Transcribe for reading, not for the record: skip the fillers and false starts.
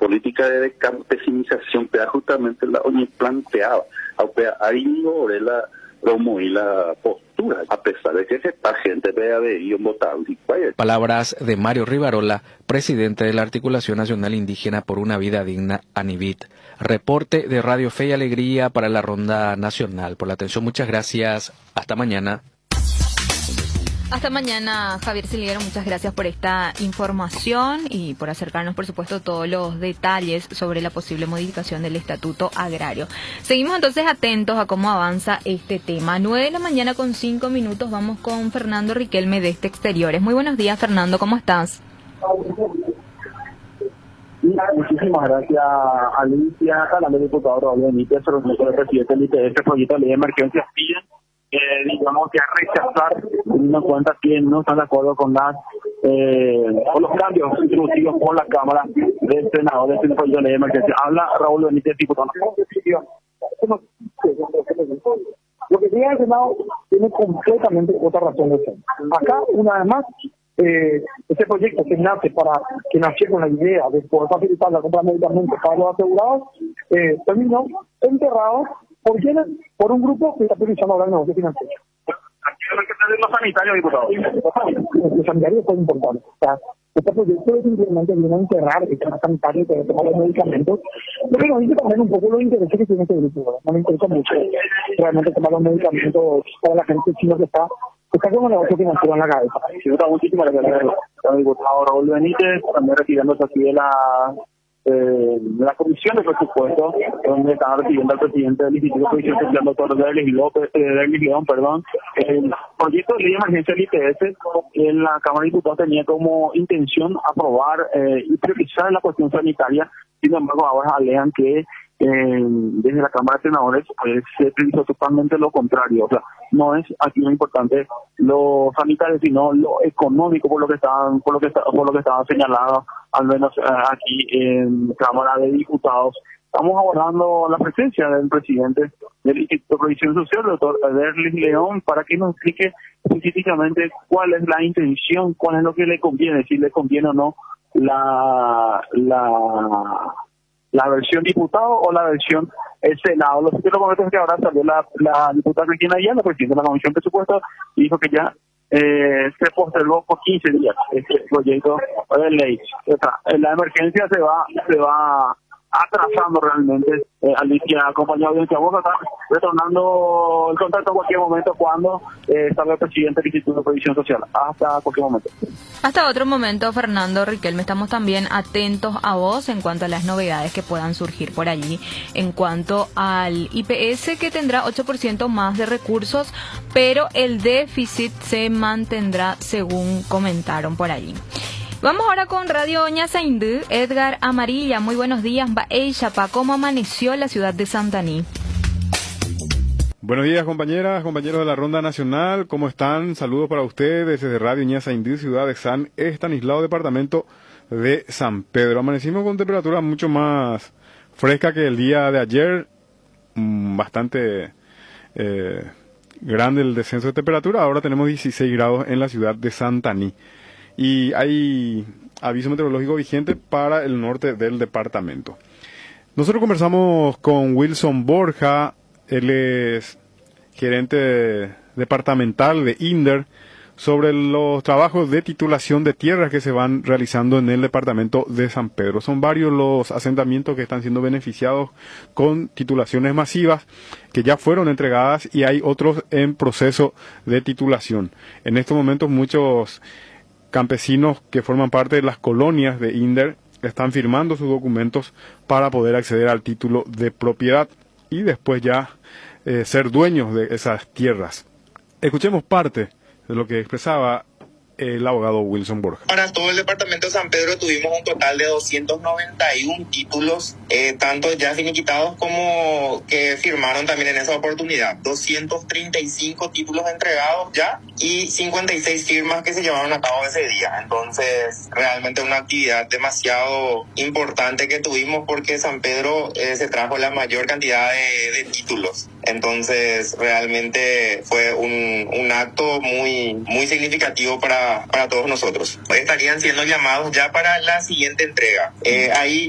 política de campesinización que justamente la ONU planteaba, aunque ahí no la como y la postura, a pesar de que esta gente vea de ellos votar. Palabras de Mario Rivarola, presidente de la Articulación Nacional Indígena por una Vida Digna, ANIVID. Reporte de Radio Fe y Alegría para la Ronda Nacional. Por la atención, muchas gracias. Hasta mañana. Hasta mañana, Javier Silguero, muchas gracias por esta información y por acercarnos, por supuesto, todos los detalles sobre la posible modificación del Estatuto Agrario. Seguimos entonces atentos a cómo avanza este tema. 9:05 a.m, vamos con Fernando Riquelme de Exteriores. Muy buenos días, Fernando, ¿cómo estás? Muchísimas gracias, Alicia. Hablando del diputado Raúl Benítez, sobre el presidente del IPS, proyecto de ley de emergencias, piden digamos que a rechazar, teniendo en cuenta que no están de acuerdo con con los cambios introducidos por la Cámara del Senado de este proyecto de ley de emergencia. Habla Raúl Benítez, diputado. Lo que tiene el Senado tiene completamente otra razón de ser. Acá, una vez más, este proyecto que nació con la idea de poder facilitar la compra de medicamentos para los asegurados, terminó enterrado por un grupo que está priorizando ahora el negocio financiero. Los sanitarios, diputado. Los sanitarios son importantes. O sea, este proyecto simplemente viene a enterrar el tema sanitario que tomar los medicamentos, lo que nos dice también un poco los intereses que tiene este grupo. No me interesa mucho realmente tomar los medicamentos para la gente china que está con el negocio financiero en la cabeza. Diputado, muchísimas gracias al diputado Raúl Benítez, también retirándose aquí de la Comisión de Presupuestos, donde estaba recibiendo al presidente del Instituto de Provisión Social, doctor Derlis León, el proyecto de ley de emergencia del IPS en la Cámara de Diputados tenía como intención aprobar y priorizar la cuestión sanitaria. Sin embargo, ahora alegan que desde la Cámara de Senadores se priorizó totalmente lo contrario. O sea, no es aquí lo importante lo sanitario, sino lo económico, por lo que estaba señalado, al menos aquí en Cámara de Diputados. Estamos abordando la presencia del presidente del Instituto de Provisión Social, el doctor Derlis León, para que nos explique específicamente cuál es la intención, cuál es lo que le conviene, si le conviene o no la versión diputado o la versión Senado. Lo que comento es que ahora salió la diputada Cristina Ayala, presidenta de la Comisión de Presupuestos, y dijo que ya se postergó por 15 días este proyecto de ley. O sea, la emergencia se va atrasando realmente. Alicia, compañera de audiencia, vos acá retornando el contacto en cualquier momento cuando salga el presidente del Instituto de Provisión Social. Hasta cualquier momento. Hasta otro momento, Fernando Riquelme. Estamos también atentos a vos en cuanto a las novedades que puedan surgir por allí, en cuanto al IPS, que tendrá 8% más de recursos, pero el déficit se mantendrá según comentaron por allí. Vamos ahora con Radio Ñasaindú. Edgar Amarilla, muy buenos días. ¿Cómo amaneció la ciudad de Santaní? Buenos días, compañeras, compañeros de la Ronda Nacional. ¿Cómo están? Saludos para ustedes desde Radio Ñasaindú, ciudad de San Estanislao, departamento de San Pedro. Amanecimos con temperatura mucho más fresca que el día de ayer. Bastante grande el descenso de temperatura. Ahora tenemos 16 grados en la ciudad de Santaní. Y hay aviso meteorológico vigente para el norte del departamento. Nosotros conversamos con Wilson Borja, él es gerente departamental de INDER, sobre los trabajos de titulación de tierras que se van realizando en el departamento de San Pedro. Son varios los asentamientos que están siendo beneficiados con titulaciones masivas que ya fueron entregadas y hay otros en proceso de titulación. En estos momentos muchos campesinos que forman parte de las colonias de INDER están firmando sus documentos para poder acceder al título de propiedad y después ya ser dueños de esas tierras. Escuchemos parte de lo que expresaba el abogado Wilson Borja. Para todo el departamento de San Pedro tuvimos un total de 291 títulos, tanto ya finiquitados como que firmaron también en esa oportunidad. 235 títulos entregados ya y 56 firmas que se llevaron a cabo ese día. Entonces, realmente una actividad demasiado importante que tuvimos porque San Pedro se trajo la mayor cantidad de títulos. Entonces, realmente fue un acto muy significativo para todos nosotros. Estarían siendo llamados ya para la siguiente entrega. Ahí